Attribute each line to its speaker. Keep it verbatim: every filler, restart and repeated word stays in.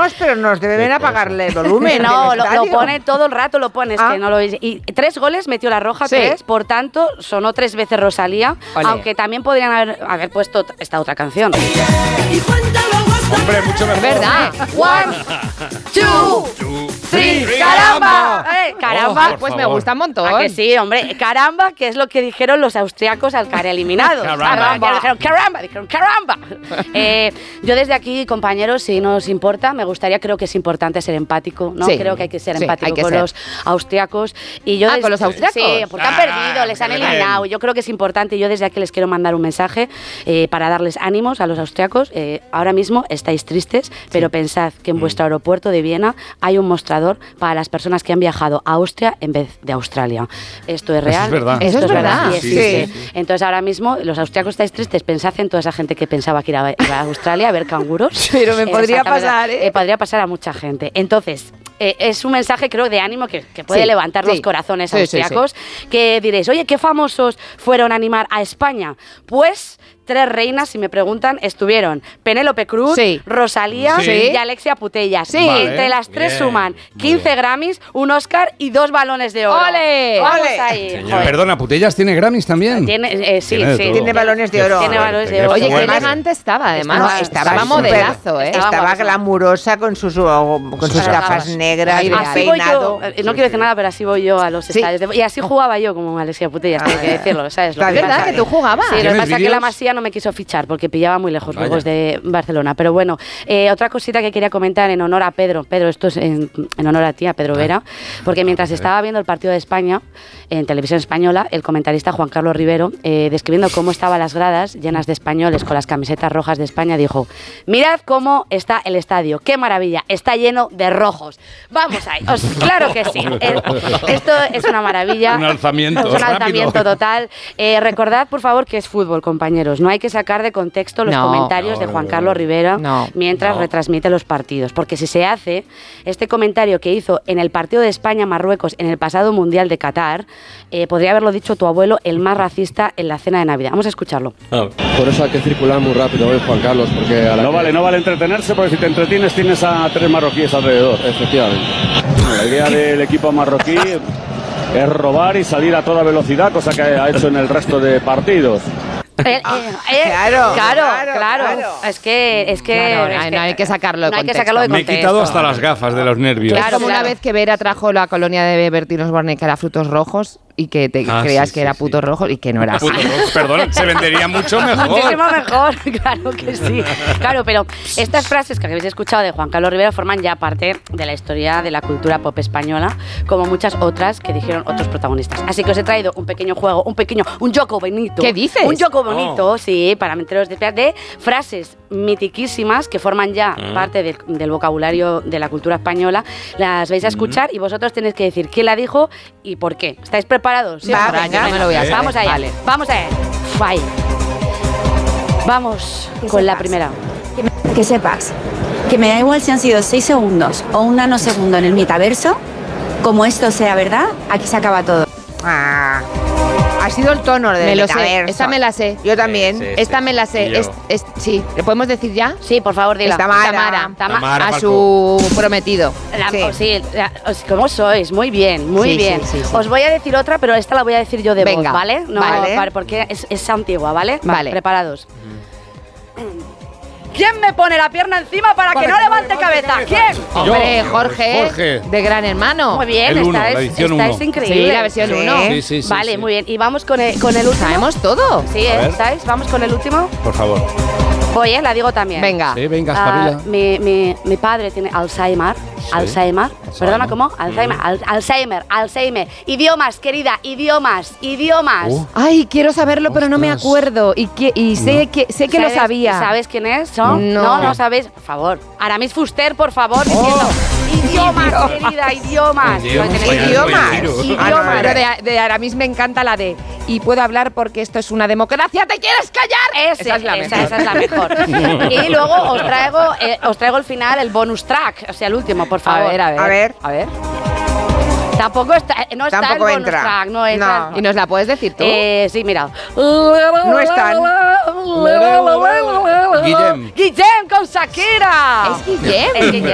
Speaker 1: oímos, pero nos deben apagarle el volumen.
Speaker 2: No, lo, lo pone todo el rato, lo pones, ah. que no lo oís. Y tres goles metió la Roja, sí. tres, por tanto, sonó tres veces Rosalía, Olé. aunque también podrían haber, haber puesto esta otra canción.
Speaker 3: Hombre, mucho mejor.
Speaker 2: ¿Verdad? One, two, three, caramba. Eh, caramba.
Speaker 4: Oh, pues me gusta un montón.
Speaker 2: ¿A que sí, hombre? Caramba, que es lo que dijeron los austriacos al caer eliminados.
Speaker 3: Caramba.
Speaker 2: Dijeron caramba, dijeron caramba. Eh, yo desde aquí, compañeros, si nos importa, me gustaría, creo que es importante ser empático, ¿no?
Speaker 4: Sí.
Speaker 2: Creo que hay que ser
Speaker 4: sí,
Speaker 2: empático
Speaker 4: que
Speaker 2: con
Speaker 4: ser.
Speaker 2: los austriacos. Y yo
Speaker 4: ah,
Speaker 2: des...
Speaker 4: ¿con los austriacos?
Speaker 2: Sí, porque ah, han perdido, les han eliminado. Yo creo que es importante. Yo desde aquí les quiero mandar un mensaje eh, para darles ánimos a los austriacos. Eh, ahora mismo estáis tristes, pero sí. pensad que en vuestro aeropuerto de Viena hay un mostrador para las personas que han viajado a Austria en vez de Australia. Esto es real.
Speaker 3: Eso es verdad.
Speaker 2: Esto
Speaker 4: Eso es verdad.
Speaker 2: Y existe. Sí, sí. Entonces ahora mismo los austriacos estáis tristes, pensad en toda esa gente que pensaba que iba a Australia a ver canguros.
Speaker 1: Pero me podría pasar, ¿eh?
Speaker 2: eh podría pasar a mucha gente. Entonces, eh, es un mensaje, creo, de ánimo que, que puede
Speaker 4: sí,
Speaker 2: levantar
Speaker 4: sí.
Speaker 2: los corazones
Speaker 4: sí,
Speaker 2: austriacos, sí, sí. que diréis, oye, ¿qué famosos fueron a animar a España? Pues tres reinas, si me preguntan, estuvieron Penélope Cruz, sí. Rosalía
Speaker 3: sí.
Speaker 2: y Alexia Putellas.
Speaker 4: Sí.
Speaker 2: Vale. Entre las tres
Speaker 3: Bien.
Speaker 2: suman quince Grammys, un Oscar y dos balones de oro.
Speaker 4: ¡Ole!
Speaker 2: Vamos
Speaker 1: ¡Ole!
Speaker 2: ahí.
Speaker 3: Perdona, ¿Putellas tiene Grammys también?
Speaker 2: Tiene, eh, sí,
Speaker 3: tiene
Speaker 2: sí.
Speaker 1: Tiene balones de oro.
Speaker 2: Tiene balones de
Speaker 3: Qué
Speaker 2: oro.
Speaker 4: Oye, qué
Speaker 3: fuerte.
Speaker 4: elegante estaba, además.
Speaker 1: No, estaba,
Speaker 4: estaba modelazo, ¿eh?
Speaker 1: Estaba, estaba glamurosa con sus, con sus
Speaker 2: Estaba
Speaker 1: gafas negras,
Speaker 2: Así
Speaker 1: el
Speaker 2: voy
Speaker 1: peinado.
Speaker 2: yo, eh, no quiero decir nada, pero así voy yo a los
Speaker 1: Sí.
Speaker 2: estadios. De, y así jugaba yo como Alexia Putellas,
Speaker 1: Ah,
Speaker 2: tengo que decirlo, ¿sabes? Lo
Speaker 1: está
Speaker 2: que
Speaker 1: bien,
Speaker 2: pasa-
Speaker 4: ¿Verdad que tú jugabas?
Speaker 2: Sí, lo que
Speaker 3: ¿Tienes
Speaker 2: pasa es que la
Speaker 3: vídeos?
Speaker 2: Masía no me quiso fichar porque pillaba muy lejos
Speaker 3: Vaya.
Speaker 2: juegos de Barcelona. Pero bueno, eh, otra cosita que quería comentar en honor a Pedro. Pedro, esto es en, en honor a ti, a Pedro Vera, porque mientras estaba viendo el partido de España en televisión española, el comentarista Juan Carlos Rivero, eh, describiendo cómo estaban las gradas llenas de españoles con las camisetas rojas de España, dijo: mirad cómo está el estadio, qué maravilla, está lleno de rojos. Vamos ahí, os, claro que sí. Eh, esto es una maravilla.
Speaker 3: Un alzamiento.
Speaker 2: Es un
Speaker 3: rápido.
Speaker 2: alzamiento total. Eh, recordad, por favor, que es fútbol, compañeros. No hay que sacar de contexto los
Speaker 4: No,
Speaker 2: comentarios
Speaker 3: no,
Speaker 2: de Juan
Speaker 3: no,
Speaker 2: Carlos
Speaker 3: no.
Speaker 2: Rivera
Speaker 4: No,
Speaker 2: mientras
Speaker 3: no.
Speaker 2: retransmite los partidos. Porque si se hace este comentario que hizo en el partido de España-Marruecos en el pasado Mundial de Qatar, eh, podría haberlo dicho tu abuelo, el más racista en la cena de Navidad. Vamos a escucharlo.
Speaker 5: Por eso hay que circular muy rápido hoy, Juan Carlos, porque a la
Speaker 6: No
Speaker 5: que-
Speaker 6: vale, no vale entretenerse porque si te entretienes tienes a tres marroquíes alrededor.
Speaker 5: Efectivamente.
Speaker 6: La idea del equipo marroquí es robar y salir a toda velocidad, cosa que ha hecho en el resto de partidos.
Speaker 2: Eh, eh, eh,
Speaker 1: claro,
Speaker 2: claro,
Speaker 1: claro,
Speaker 2: claro.
Speaker 1: claro.
Speaker 2: Es que, es que,
Speaker 4: Claro,
Speaker 2: es
Speaker 4: no,
Speaker 2: que-
Speaker 4: no hay que sacarlo de
Speaker 2: no hay que
Speaker 4: contexto.
Speaker 2: sacarlo de
Speaker 3: Me he
Speaker 2: contexto.
Speaker 3: quitado hasta las gafas de los nervios.
Speaker 2: Claro,
Speaker 4: es como
Speaker 2: claro.
Speaker 4: una vez que Vera trajo la colonia de Bertín Osborne que era frutos rojos y que te
Speaker 3: Ah,
Speaker 4: creías
Speaker 3: sí,
Speaker 4: que
Speaker 3: sí,
Speaker 4: era
Speaker 3: sí.
Speaker 4: putos rojos y que no era así.
Speaker 3: Puto rojo, perdón, se vendería mucho mejor.
Speaker 2: Muchísimo mejor, claro que sí. Claro, pero estas frases que habéis escuchado de Juan Carlos Rivera forman ya parte de la historia de la cultura pop española, como muchas otras que dijeron otros protagonistas. Así que os he traído un pequeño juego, un pequeño, un joco bonito.
Speaker 4: ¿Qué dices?
Speaker 2: Un joco bonito, sí, para meteros de, de frases mitiquísimas que forman ya
Speaker 3: Ah.
Speaker 2: parte del, del vocabulario de la cultura española. Las vais a escuchar y vosotros tenéis que decir quién la dijo y por qué. ¿Estáis preparados?
Speaker 1: Va,
Speaker 2: Venga,
Speaker 1: venga,
Speaker 4: me lo voy a saber.
Speaker 2: Vamos allá.
Speaker 4: Vale.
Speaker 2: Vamos allá. Fai. Vamos
Speaker 7: Que
Speaker 2: con la
Speaker 7: sepas.
Speaker 2: primera.
Speaker 7: Que, me- que sepas que me da igual si han sido seis segundos o un nanosegundo en el metaverso, como esto sea verdad, aquí se acaba todo.
Speaker 1: Ah, ha sido el tono del
Speaker 4: Me lo sé,
Speaker 1: metaverso.
Speaker 4: esta me la sé.
Speaker 1: Yo también.
Speaker 3: Sí, sí.
Speaker 4: Esta me la sé.
Speaker 3: Y yo.
Speaker 4: Es, es- sí, ¿le podemos decir ya?
Speaker 2: Sí, por favor, dila.
Speaker 1: Es Tamara.
Speaker 4: Tamara.
Speaker 2: Tama-
Speaker 3: Tamara.
Speaker 4: A
Speaker 3: Falcó.
Speaker 4: su prometido.
Speaker 2: La-
Speaker 1: Sí.
Speaker 2: oh, sí, la- os- ¿cómo sois? Muy bien, muy
Speaker 4: Sí,
Speaker 2: bien.
Speaker 4: sí, sí, sí.
Speaker 2: Os voy a decir otra, pero esta la voy a decir yo de
Speaker 4: Venga.
Speaker 2: voz, ¿vale? No,
Speaker 1: Vale.
Speaker 2: para- porque es, es antigua, ¿vale? Va,
Speaker 4: Vale.
Speaker 2: preparados. ¿Quién me pone la pierna encima para, que no levante cabeza? ¿Quién?
Speaker 4: Hombre,
Speaker 3: Yo.
Speaker 4: Jorge,
Speaker 3: Jorge.
Speaker 4: de Gran Hermano.
Speaker 2: Muy bien,
Speaker 3: El uno,
Speaker 2: esta
Speaker 3: la
Speaker 2: es,
Speaker 3: edición
Speaker 2: esta
Speaker 3: uno.
Speaker 2: es increíble.
Speaker 4: Sí, la versión
Speaker 1: Sí.
Speaker 4: uno.
Speaker 3: Sí, sí, sí.
Speaker 2: Vale,
Speaker 3: sí.
Speaker 2: muy bien. Y vamos con el, con el último.
Speaker 4: Sabemos todo.
Speaker 2: Sí,
Speaker 3: A
Speaker 2: ¿eh?
Speaker 3: ver.
Speaker 2: ¿Estáis? Vamos con el último.
Speaker 3: Por favor.
Speaker 2: Voy, ¿eh? La digo también.
Speaker 4: Venga.
Speaker 3: Sí, venga,
Speaker 2: Ah,
Speaker 3: espabila.
Speaker 2: mi, mi, mi padre tiene Alzheimer. Alzheimer. Perdona, ¿cómo? Alzheimer. Al- Alzheimer. Alzheimer. Idiomas, querida. Idiomas. Idiomas.
Speaker 3: Uh.
Speaker 4: Ay, quiero saberlo, pero no me
Speaker 3: Ostras.
Speaker 4: acuerdo. Y, que, y sé, que, sé que lo
Speaker 2: ¿Sabes-
Speaker 4: sabía.
Speaker 2: ¿Sabes quién es? ¿No?
Speaker 4: No.
Speaker 2: No, no sabéis. Por favor. Aramis Fuster, por favor, diciendo. Idiomas, querida, idiomas.
Speaker 3: Idiomas.
Speaker 2: Lo tenéis-
Speaker 1: Idiomas.
Speaker 2: Idiomas.
Speaker 1: Ah, no,
Speaker 4: Pero de, de Aramis me encanta la de y puedo hablar porque esto es una democracia. ¿Te quieres callar?
Speaker 2: Ese,
Speaker 4: esa es la
Speaker 2: esa,
Speaker 4: mejor.
Speaker 2: esa es la mejor. Y luego os traigo, eh, os traigo el final, el bonus track, o sea, el último, por
Speaker 4: A
Speaker 2: favor.
Speaker 4: ver, a ver.
Speaker 1: A ver.
Speaker 4: A ver.
Speaker 2: Tampoco está, no está
Speaker 1: Tampoco
Speaker 2: el bonus
Speaker 1: entra.
Speaker 2: track, no entra.
Speaker 1: No.
Speaker 4: ¿Y nos la puedes decir tú?
Speaker 2: Eh, sí, mira.
Speaker 1: No están.
Speaker 3: Guillem.
Speaker 2: Guillem con Shakira.
Speaker 4: es Guillem.
Speaker 2: Es Guillem.